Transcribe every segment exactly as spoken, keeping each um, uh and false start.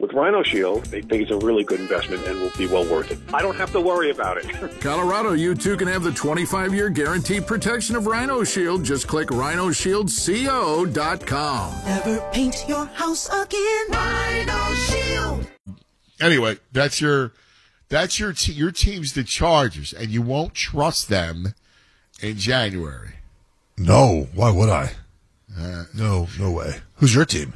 With Rhino Shield, they think it's a really good investment and will be well worth it. I don't have to worry about it. Colorado, you too can have the twenty-five year guaranteed protection of Rhino Shield. Just click rhino shield co dot com. Never paint your house again. Rhino Shield. Anyway, that's your that's your te- your team's the Chargers, and you won't trust them in January. No, why would I? Uh, no, no way. Who's your team?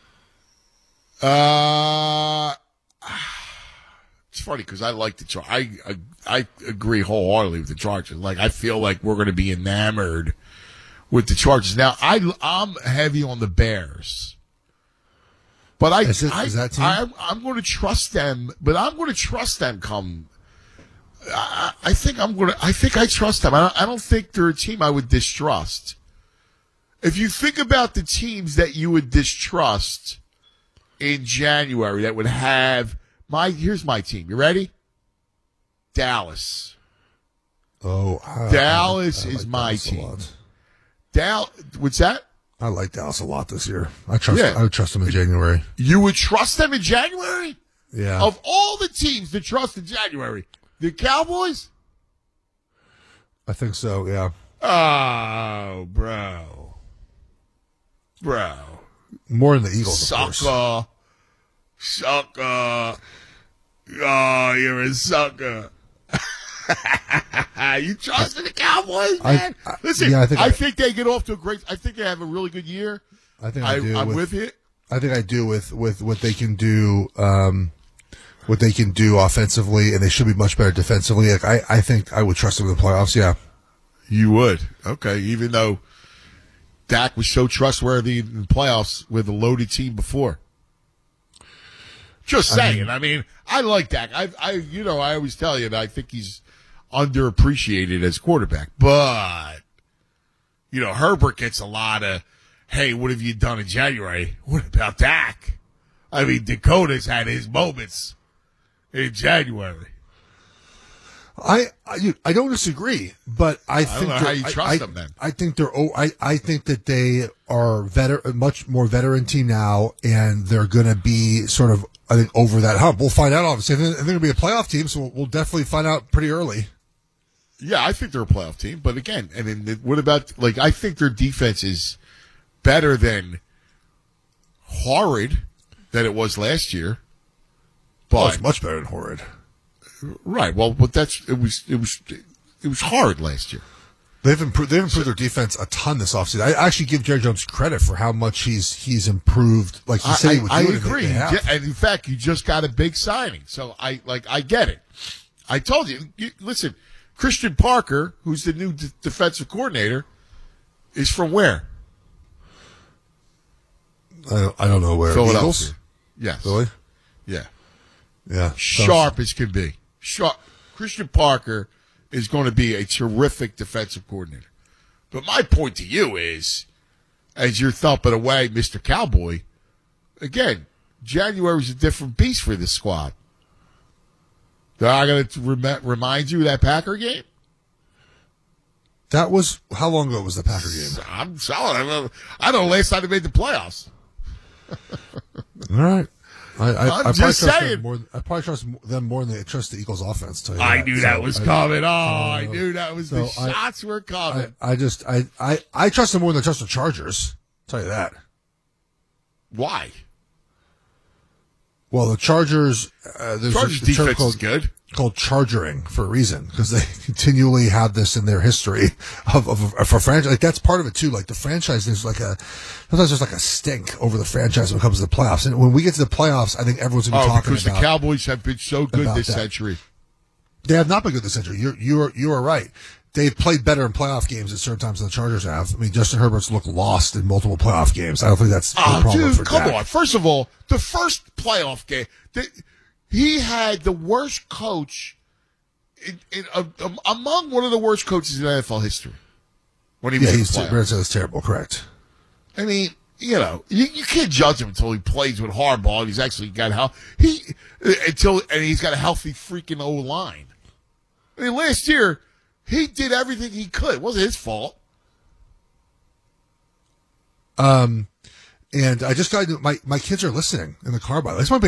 Uh, it's funny because I like the Char- I, I I agree wholeheartedly with the Chargers. Like I feel like we're going to be enamored with the Chargers. Now I I'm heavy on the Bears, but I is, it, I, is that team? I I'm going to trust them. But I'm going to trust them. Come, I, I think I'm going to. I think I trust them. I don't, I don't think they're a team I would distrust. If you think about the teams that you would distrust in January that would have my here's my team. You ready? Dallas. Oh, I, Dallas I like, I is like my Dallas a team. lot. Dal, what's that? I like Dallas a lot this year. I trust. Yeah. I would trust them in January. You would trust them in January? Yeah. Of all the teams to trust in January, the Cowboys? I think so. Yeah. Oh, bro, bro. More than the Eagles, of course. Sucker. Sucker. Oh, you're a sucker. You trust in the Cowboys, man? I, I, Listen, yeah, I, think I, I think they get off to a great – I think they have a really good year. I think I, I do. I'm with, with it. I think I do with, with what they can do um, what they can do offensively, and they should be much better defensively. Like I, I think I would trust them in the playoffs, yeah. You would. Okay, even though Dak was so trustworthy in the playoffs with a loaded team before. Just saying. I mean, I, mean, I like Dak. I, I, you know, I always tell you that I think he's underappreciated as quarterback. But, you know, Herbert gets a lot of, hey, what have you done in January? What about Dak? I mean, Dakota's had his moments in January. I, I I don't disagree, but I, I think don't know how you I, trust I, them then. I think they're. Oh, I I think that they are veteran, a much more veteran team now, and they're going to be sort of, I think, over that hump. We'll find out. Obviously, they're, they're going to be a playoff team, so we'll, we'll definitely find out pretty early. Yeah, I think they're a playoff team, but again, and then what about like I think their defense is better than horrid than it was last year. But Oh, it's much better than horrid. Right. Well, but that's it was it was it was hard last year. They've improved. They've improved their defense a ton this offseason. I actually give Jerry Jones credit for how much he's he's improved. Like he said, I, he would do I, I it, agree. and they have. Yeah, and in fact, you just got a big signing, so I like I get it. I told you. you listen, Christian Parker, who's the new d- defensive coordinator, is from where? I don't, I don't know where. Philadelphia. Eagles? Yes. Really? Yeah. Yeah. Sharp as can be. Sharp. Christian Parker is going to be a terrific defensive coordinator. But my point to you is, as you're thumping away, Mister Cowboy, again, January's a different beast for this squad. Am I going to rem- remind you of that Packer game? That was, how long ago was the Packer game? I'm solid. I don't know, I don't know last time they made the playoffs. All right. I, I, I'm I probably just trust saying. them more, I probably trust them more than they trust the Eagles offense. Tell you I that. knew So that was I, coming. Oh, uh, I knew that was the so I- shots were coming. I, I just, I, I, I trust them more than I trust the Chargers. Tell you that. Why? Well, the Chargers, uh, there's Chargers a, a term defense called, is good. called chargering for a reason, because they continually have this in their history of, of, of a franchise. Like that's part of it too. Like the franchise is like a, sometimes there's like a stink over the franchise when it comes to the playoffs. And when we get to the playoffs, I think everyone's going to be Oh, talking because about. the Cowboys have been so good about this that. century. They have not been good this century. You're, you are, you are right. They've played better in playoff games at certain times than the Chargers have. I mean, Justin Herbert's looked lost in multiple playoff games. I don't think that's a Oh, problem dude, for come Dak. on. First of all, the first playoff game, the, he had the worst coach in, in, uh, um, among one of the worst coaches in N F L history when he Yeah, made he's the playoffs. is terrible. Correct. I mean, you know, you, you can't judge him until he plays with Harbaugh and he's actually got how he until and he's got a healthy freaking O line. I mean, last year he did everything he could. It wasn't his fault. Um, and I just got my my kids are listening in the car. By the way, this might be